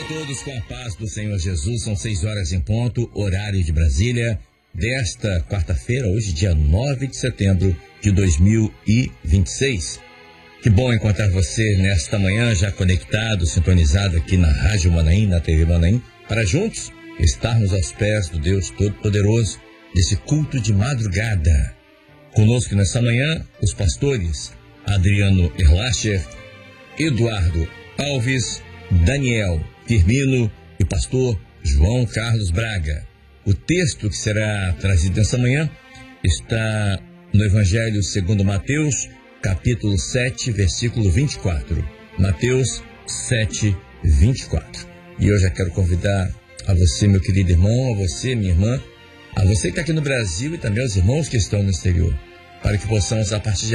todos com a paz do Senhor Jesus. São 6 horas em ponto, horário de Brasília, desta quarta-feira, hoje dia 9 de setembro de 2026. Que bom encontrar você nesta manhã, já conectado, sintonizado aqui na Rádio Manaim, na TV Manaim, para juntos estarmos aos pés do Deus Todo-Poderoso, desse culto de madrugada. Conosco nesta manhã, os pastores Adriano Erlacher, Eduardo Alves, Daniel Firmino e o pastor João Carlos Braga. O texto que será trazido nessa manhã está no Evangelho segundo Mateus, capítulo 7, versículo 24. Mateus 7, 24. E eu já quero convidar a você, meu querido irmão, a você, minha irmã, a você que está aqui no Brasil e também aos irmãos que estão no exterior, para que possamos, a partir de